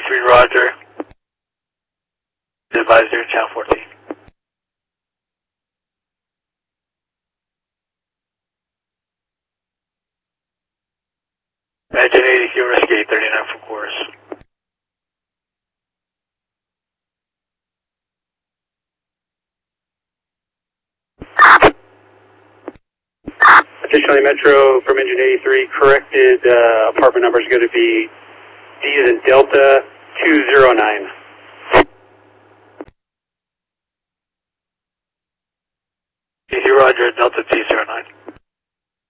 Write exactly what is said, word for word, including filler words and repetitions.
eighty-three, roger. Advisor, channel fourteen. Engine eighty-three, risk eight thirty-nine for course. Additionally, Metro from engine eighty-three, corrected uh, apartment number is going to be D as in Delta two zero nine. eighty-three, roger, Delta two zero nine.